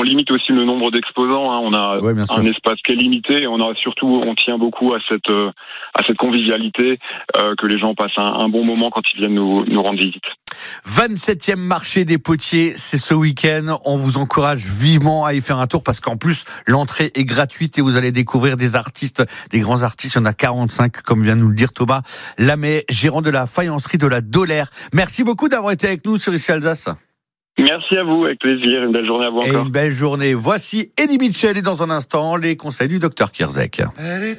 limite aussi le nombre d'exposants. On a un espace qui est limité. Et on tient beaucoup à cette convivialité, que les gens passent un bon moment quand ils viennent nous rendre visite. 27e marché des potiers, c'est ce week-end. On vous encourage vivement à y faire un tour parce qu'en plus, l'entrée est gratuite et vous allez découvrir des artistes, des grands artistes. Il y en a 45, comme vient de nous le dire Thomas Lamay, gérant de la faïencerie de la Dolaire. Merci beaucoup d'avoir été avec nous sur Ici Alsace. Merci à vous, avec plaisir. Une belle journée à vous encore. Et une belle journée. Voici Eddie Mitchell et dans un instant, les conseils du Dr Kirszek.